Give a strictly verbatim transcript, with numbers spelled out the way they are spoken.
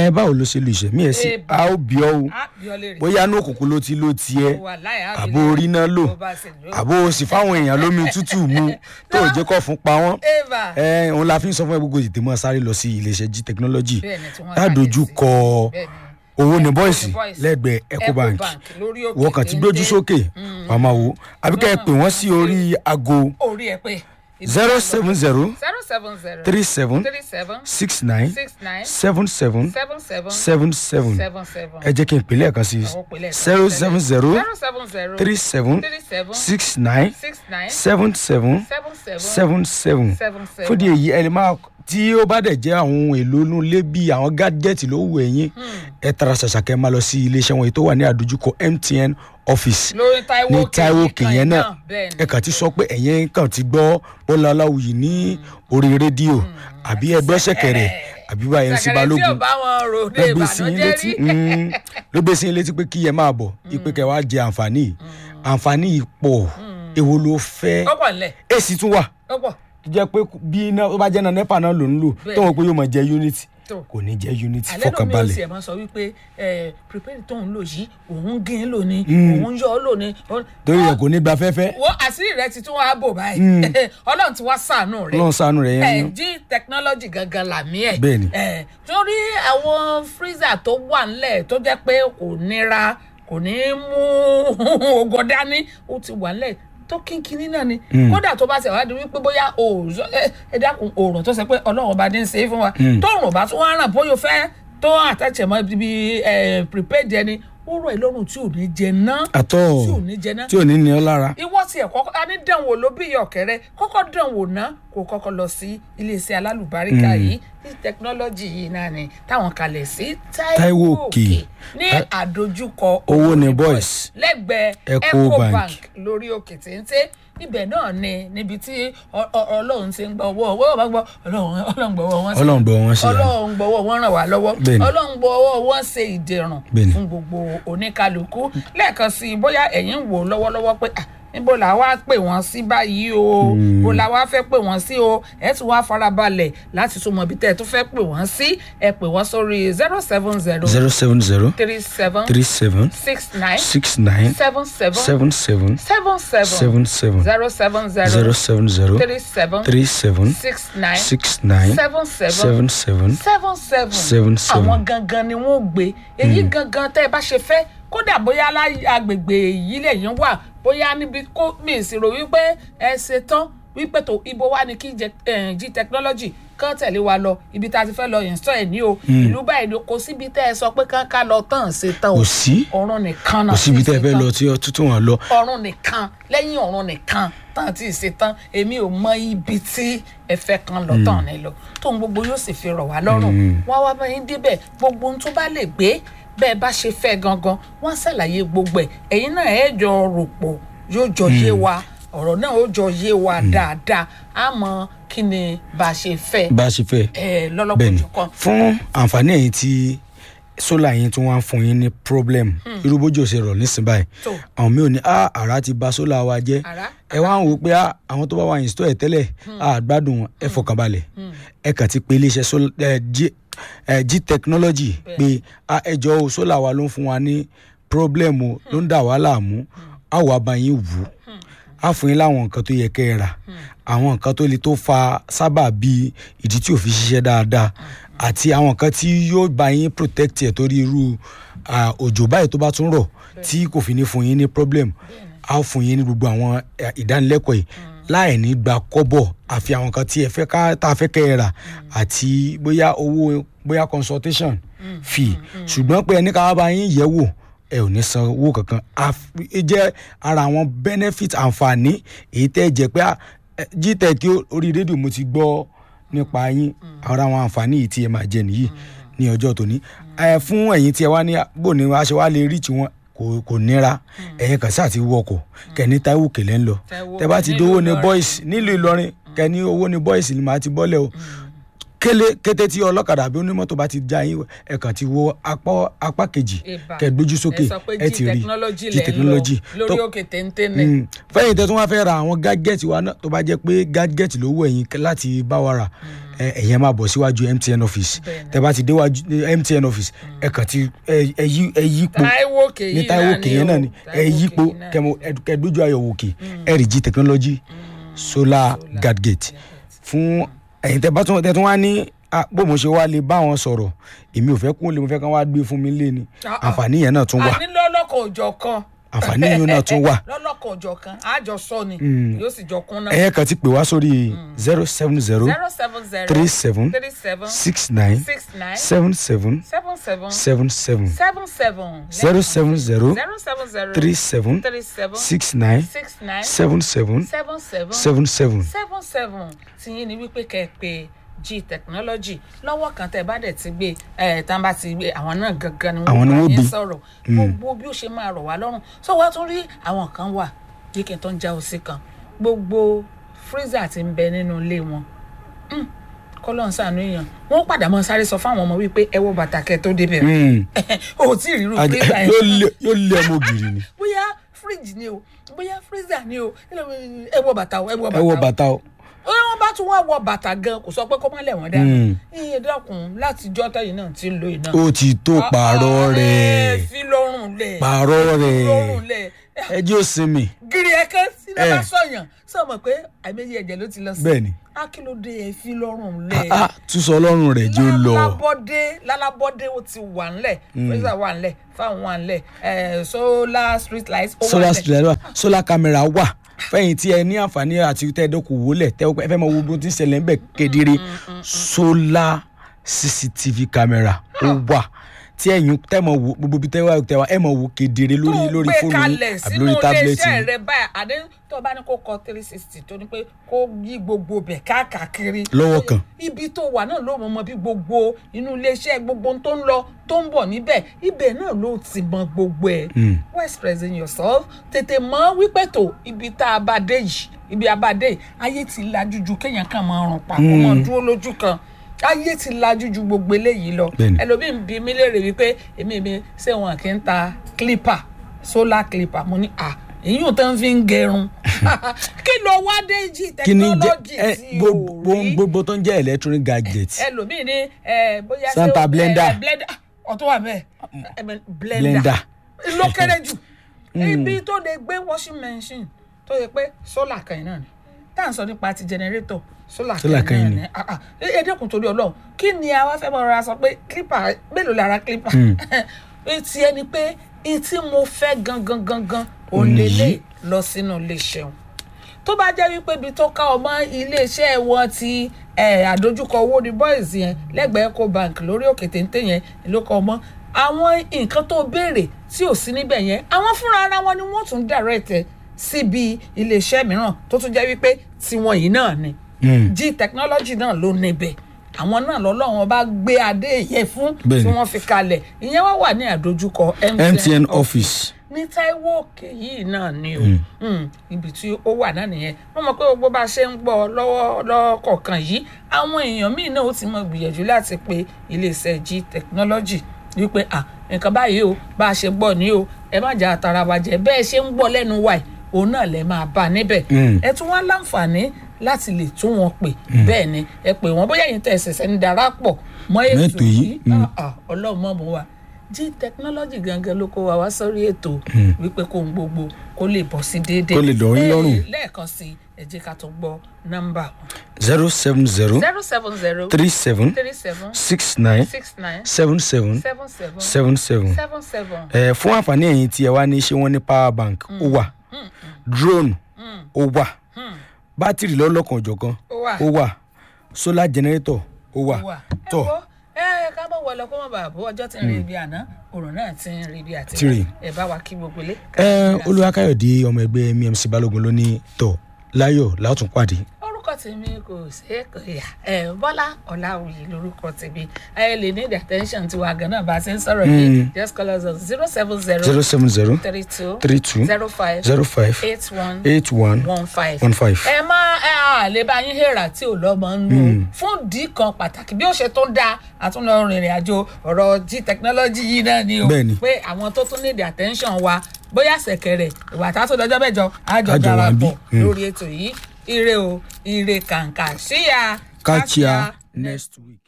ẹ báwo ló ṣe lu ìṣẹ̀mí ẹ sí a ó bí ọ o bóyá ní òkùnkùn ló ti ló tiẹ̀ àbó orí náà lò àbó o sì fáwọn èèyàn lómi tútù mu tó ò jẹ́ kó fún pa wọ́n ẹ òun la fi ń sọ fún ẹ gbogbo ìtìmọ̀ sáré lọ sí iléeṣẹ́ G technology ládójú kọ owó ní bọ́ìsì lẹ́gbẹ̀ẹ́ Ecobank wọ́n kàn ti gbójú sókè màmá wo àbíkẹ́ ẹ pè wọ́n sí orí aago zero seven zero three seven six nine seven seven seven seven ẹ jẹ́ kí n pèlè ẹ̀kan sí zero seven zero three seven six nine seven seven seven seven fún di èyí ẹ lè máa tí ó bá dẹ̀ jẹ́ àwọn ohun èlò inú ilé bíi àwọn gájẹ́tì ló wù ẹ̀yìn ẹ tara ṣàṣàkẹ́ máa lọ sí iléeṣẹ́ wọn èyí tó wà ní àdójúkọ M T N office ní Taiwo kìnyẹn náà ẹ kàn ti sọ pé ẹ̀yin kàn ti gbọ́ Bọ́lá Aláwuyì ní orí rédíò àbí ẹgbẹ́ ṣẹ̀kẹ̀rẹ̀ àbí báyẹn ń sí Balógun ló gbé sí yín létí ló gbé sí yín létí pé kí ẹ máa bọ̀ ipe kẹ wá jẹ àǹfààní yìí àǹfààní yìí pọ̀ èwo ló fẹ́ èsì tún wà jẹ́ pé bí iná ó bá jẹ́ náà nepa náà ló ń lò tó wọn pé yóò máa jẹ́ unity kò ní jẹ́ unity fọkànbalẹ̀. alẹ́ lómi ó sì ẹ̀ máa sọ wípé prepaid tó ń lò yìí òun gé ń lò ní òun yọ ọ́ lò ní. torí rẹ̀ kò ní gba fẹ́fẹ́. wo àṣírí rẹ ti tún wá bò báyìí ọlọ́run ti wá ṣàánú rẹ ọlọ́run ṣàánú rẹ yẹn. G technology gangan làmí ẹ̀. bẹ́ẹ̀ni. torí àwọn freezer tó wà ńlẹ̀ tó jẹ́ pé kò nira kò ní mú ògo dání ó ti wà ńlẹ̀ tó kínkínní náà ni kódà tó bá ṣe wá di wípé bóyá ẹ dákun oòrùn tó ṣe pé Ọlọ́run ọba ní í ṣe é fún wa tóòrùn bá tún wá ràn bóyá o fẹ́ tó àtẹ̀tẹ̀mọ́ bíi prepaid ẹni ó rọ̀ ẹ́ lọ́rùn tí ò ní jẹ ná àtọ́ tí ò ní jẹ ná tí ò ní ní ọ lára. ìwọ tiẹ̀ kọ́kọ́ a ní dánwò ló bí iye ọ̀kẹ́rẹ́ kọ́kọ́ dánwò ná kó kọ́kọ́ lọ sí iléeṣẹ́ alálùbáríkà yìí ní tẹkinọ́lọ́jì yìí náà ni táwọn kalẹ̀ sí Taiwo Òkè ní àdójúkọ owó ní boys lẹ́gbẹ̀ẹ́ Ecobank lórí òkè téńté ibẹ̀ náà ni níbi tí Ọlọ́run ti ń gbọ́ owó owó ọba gbọ́ Ọlọ́run gbọ́wọ́ wọn sí Ọlọ́run gbọ́wọ́ wọn sí Ọlọ́run gbọ́wọ́ wọn ràn wá lọ́wọ́ Ọlọ́run gbọ́wọ́ wọn ṣe ìdẹ̀rùn fún gbogbo oníkálukú lẹ́ẹ̀kan sí bóyá ẹ̀yin wò lọ́wọ́lọ́wọ́ pé níbo la wá pè wọ́n sí báyìí o bó la wá fẹ́ pè wọ́n sí o ẹ tún wá farabalẹ̀ láti tún mọ ibi tẹ́ ẹ tún fẹ́ pè wọ́n sí ẹ pè wọ́n sórí zero seven zero zero seven zero three seven three seven six nine six nine seven seven seven seven seven seven seven seven zero seven zero zero seven zero three seven three seven six nine six nine seven seven seven seven seven seven seven seven. àwọn gangan ni wọ́n gbé èyí gangan tẹ́ ẹ bá ṣe fẹ́ kódà bóyá agbègbè yìí lẹ́yìn wà bóyá níbi kó mi ìṣirò wípé ẹ ṣe tán wípé tó ibo wá ní kí G technology kán tẹ̀lé wa lọ ibi tá a ti fẹ́ lọ install ẹ̀ ní o ìlú báyìí ni kò síbi tẹ́ ẹ sọ pé kán ká lọ tán ṣe tán o kò sí ọ̀run nìkan náà kò síbi tẹ́ ẹ fẹ́ lọ tí tuntun wọn lọ ọ̀run nìkan lẹ́yìn ọ̀run nìkan tán tí ì ṣe tán èmi ò mọ ibi tí ẹ fẹ́ kan lọ tán ní lọ tóun gbogbo yóò sì fi rọ̀ wá lọ́rùn wá wá báyìí débẹ̀ gbogbo ohun tó bá lè gbé bẹ́ẹ̀ bá ṣe fẹ́ gangan wọ́n ṣàlàyé gbogbo ẹ̀ ẹ̀yin náà ẹ̀ jọ rò pọ̀ yóò jọ yé wa ọ̀rọ̀ náà ó jọ yé wa dáadáa á mọ kí ni bá a ṣe fẹ́ bá a ṣe fẹ́ ẹ̀ lọ́lọ́kùnrin kan. fún àǹfààní ẹ̀yin tí sólà yín tí wọ́n á fún yín ní problem irú bójú ṣe rọ̀ nísìn báyìí àwọn mi ò ní àrà ti bà sólà wa jẹ́ ẹ wá ń wò pé àwọn tó bá wà install ẹ̀ tẹ́lẹ̀ àgbádùn ẹ fọkànbalẹ̀ ẹ kàn ti pé iléeṣẹ́ G technology pé ẹjọ́ o sólà wa ló ń fún wa ní problem o ló ń dà wá láàmú a wà bá yín wù á fún yín láwọn nǹkan tó yẹ kẹ́ ẹ rà àwọn nǹkan tó le tó fa sábà bí ìdí tí ò fi ṣiṣẹ́ dáadáa àti àwọn nǹkan tí yóò bá yín protect ẹ̀ torí irú òjò báyìí tó bá tún rọ̀ tí kò fi ní fún yín ní problem á fún yín ní gbogbo àwọn ìdánilẹ́kọ̀ọ́ yìí láì ní gba kọ́bọ̀ àfi àwọn kan tí ẹ fẹ́ ká tá a fẹ́ kẹ́ ẹ rà àti bóyá owó bóyá consultation fee ṣùgbọ́n pé ẹni ká wá bá yín yẹ̀ wò ẹ ò ní san owó kankan ẹ jẹ́ ara àwọn benefit àǹfààní èyí tẹ́ jẹ́ pé Gtech orí rédíò mo ti gbọ́ nípa yín ara àwọn àǹfààní yìí tí ẹ máa jẹ nìyí ní ọjọ́ tòní ẹ fún ẹ̀yin tí ẹ wá ní bò ní aṣọ wa lè rí tiwọn kò kò nira ẹ̀yin kan sáà ti wọkọ̀ kẹ́ni Taiwo Òkè lẹ́ ń lọ tẹ́ bá ti dówó ní boys nílùú Ìlọrin kẹ́ni owó ní boys ni màá ti bọ́lẹ̀ o kélé kété tí ọlọ́kadà àbí onímọ́tò bá ti já yín ẹ kàn ti wo apá apá kejì kẹ́ gbójú sókè ẹ ti rí G technology lórí òkè téńté ní. fẹ́yìn tẹ́ tún wá fẹ́ ra àwọn gadget wa náà tó bá jẹ́ pé gadget ló wù ẹ̀yin láti bá wa rà ẹ̀yẹn máa bọ̀ síwájú M T N office tẹ́ bá ti déwájú M T N office ẹ kàn ti ẹ yípo ní Táíwò Òkè yẹn náà ni ẹ yípo kẹ́ gbójú ayọ̀ òkè ẹ rí G technology solar gadget fún ẹ̀yin tẹ́ bá tún tẹ́ tún wá ní bó mo ṣe wá lè bá wọn sọ̀rọ̀ èmi ò fẹ́ kún lè mo fẹ́ kán wá gbé fún mi lé ni àǹfààní yẹn náà tún wà. àní lọ́lọ́kọ̀ òjọ̀ kan. àǹfààní yẹn náà tún wà. lọ́lọ́kọ̀ òjọ̀ kan àjọ sọ ni yóò sì jọ kún náà. ẹ̀yẹ́ kan ti pè wá sórí zero seven zero three seven six nine seven seven seven seven zero seven zero three seven six nine seven seven seven seven. seven seven tí yín ni wípé kẹ́ ẹ pé G technology lọ́wọ́ kan tẹ́ bá dẹ̀ ti gbé ẹ̀ tá bá ti gbé àwọn náà gangan ni wọ́n bá yín sọ̀rọ̀ gbogbo bí ó ṣe máa rọ̀ wá lọ́rùn so wá tún rí àwọn kan wà jíkẹ́ tó ń já òsì kan gbogbo freezer ti ń bẹ nínú ilé wọn kọ́lọ́n sànú èèyàn wọ́n padà mọ́ sáré sọ fáwọn ọmọ wípé ẹ wọ bàtà kẹ́ tó débẹ̀ o tí ì rírun freezer yẹn yóò lé ọmọ ògiri ni bóyá fridge ni o bóyá freezer ni o ẹ wọ bàtà o ẹ wọ bàtà o wọ́n bá tún wá wọ bàtà gan kò sọ pé kó má lẹ̀ wọ́n dání iye dákun láti jọ́ tẹ́yìn náà ti ń lo iná. ó ti tó pààrọ̀ rẹ̀ fi lọ́rùn lẹ̀ pààrọ̀ rẹ̀ ẹ jẹ́ ó sinmi. gírí ẹ̀kẹ́ sí ló bá sọ̀yàn sọ mọ̀ pé àìmọye ẹ̀jẹ̀ ló ti lọ sí. bẹ́ẹ̀ni. akílódé ẹ fi lọ́rùn lẹ̀. a tún sọ lọ́rùn rẹ̀ jẹ́ ó lọ. lálábọ́dé lálábọ́dé ó ti wà ńlẹ̀ freezer wà ńlẹ̀ fáwọn wà ńlẹ̀ solar street lights ó wà ńlẹ̀. solar street lights wà solar camera wà fẹ́yìn tí ẹ ní àǹfààní àti tẹ́ ẹ dọ́kun wọlé tẹ́ ẹ fẹ́ mọ gbogbo tí ń ṣẹlẹ̀ ń bẹ̀ kedere solar C C T V camera ó wà tí ẹ̀yin tẹ́ mọ̀ wò gbogbo bí tẹ́wà tẹ́wà ẹ̀ mọ̀ wò kedere lórí lórí fóònù àbí lórí tábìlẹ̀tì. tó gbé kalẹ̀ sínú iléeṣẹ́ rẹ báyìí àdé tó bá ní kó kọ three sixty tó ní pé kó yí gbogbo bẹ̀ káàkiri. lọ́wọ́ kan. ibi tó wà náà ló mọ̀ mọ́ bí gbogbo inú iléeṣẹ́ gbogbo tó ń lọ tó ń bọ̀ níbẹ̀ ibẹ̀ náà ló ti mọ gbogbo ẹ̀. why expressing yourself tètè mọ̀ wípé tó ibi tá a bá dé yìí ibi a bá dé yìí ayé ti lajú ju kéèyàn kàn máa rùn pa kó máa dúró lójú kan ayé ti lajú ju gbogbo eléyìí lọ ẹlòmíì ń bi mí léèrè wípé èmi mi ṣé wọn kì í ta clipper solar clipper mo ní à èyí ò tán fi ń gẹrun kí ló wá dé G technology tí o rí gbogbo tó ń jẹ́ electronic gadget. ẹlòmíì ní bóyá Santa blender ọ̀tún wà bẹ́ẹ̀ blender ló kéré jù ibi tó lè gbé washing machine tó yẹ pé solar kan náà ni tá à ń sọ nípa ti generator solar kan ní ẹ dẹ́kun torí Ọlọ́run kí ni àwa fẹ́ mọ ra sọ pé clipper mélòó lára clipper ti ẹni pé tí mo fẹ́ gangan gangan ò lè lè lọ sínú iléeṣẹ́ wọn tó bá jẹ́ wípé ibi tó ká ọmọ iléeṣẹ́ wọn ti àdójúkọ owó ní boys yẹn lẹ́gbẹ̀ẹ́ Ecobank lórí òkè téńté yẹn ló kọ ọmọ àwọn nǹkan tó béèrè tí ò sí níbẹ̀ yẹn àwọn fúnra ara wọn ni wọ́n tún direct ẹ̀ síbi iléeṣẹ́ mìíràn tó tún jẹ́ wípé tiwọn yìí náà ni. Mm. G technology náà ló níbẹ̀ àwọn náà lọ́lọ́run bá gbé adé yẹ fún tí wọ́n fi kalẹ̀ ìyẹn wá wà ní àdójúkọ M T N office ní Táíwò Òkè yìí náà ni o ibi tí ó wà náà nìyẹn wọ́n mọ̀ pé gbogbo bá ṣe ń gbọ́ lọ́wọ́ lọ́kọ̀ọ̀kan yìí àwọn èèyàn míì náà ó ti mọ gbìyànjú láti pe iléeṣẹ́ G technology wípé à nǹkan báyìí o bá a ṣe gbọ́ ní o ẹ má jà tara wa jẹ bẹ́ẹ̀ ṣe ń gbọ́ lẹ́nu wa òun náà lè máa bá níbẹ̀ ẹ tún wá láǹfààní láti lè tún wọn pè bẹ́ẹ̀ ni ẹ pè wọ́n bóyá yìí tẹ̀ ṣẹ̀ṣẹ̀ ń darapọ̀ mọ́ ètò yìí ọlọ́run mọ̀ mọ́ wa G technology gangan ló kó wa wá sórí ètò wípé kó ń gbogbo kó lè bọ́ sí déédéé kó lè dọ̀ yín lọ́rùn lẹ́ẹ̀kan sí ẹ jẹ́ ká tó gbọ́ nọ́mbà wọn. zero seven zero zero seven zero three seven three seven six nine six nine seven seven seven seven seven seven seven seven. ẹ fún àǹfààní ẹ̀yin tí ẹ wá ní ṣé wọ́n ní power bank ó wà drone ó wà bátìrì lọ́lọ́kan òjọ̀kan ó wà solar generator ó wà tọ́ ẹ ká bọ̀ wọlé kó má bàa bọ́ ọjọ́ tí ń rí ibi àná òrùn náà ti ń rí ibi àti ẹ bá wa kí gbogbo ilé. ẹ Olúwakáyọ̀dé ọmọ ẹgbẹ́ M M C Balógun ló ní tọ̀ láyọ̀ látún pàdé. orúkọ tèmi kò ṣeé kò yà ẹ Bọ́lá Ọláwùyí lórúkọ tèmi ẹ lè need attention tiwa ganan bá a ṣe ń sọ̀rọ̀ yìí just call us on zero seven zero zero seven zero three two three two zero five zero five eight one eight one one five one five. ẹ má ẹ à lè bá yín hèrà tí ò lọ́mọ ń lò fún ìdí kan pàtàkì bí ó ṣe tó dáa àtúnlọ rìnrìn àjò ọ̀rọ̀ jí technology yìí náà ni o pé àwọn tó tún need attention wa bóyá ṣẹ̀kẹ̀rẹ̀ ìwà tá a tó dọjọ́ mẹ́jọ àjọ darapọ̀ lórí ètò yìí ire o ire kàǹkà síyà catch ya next week.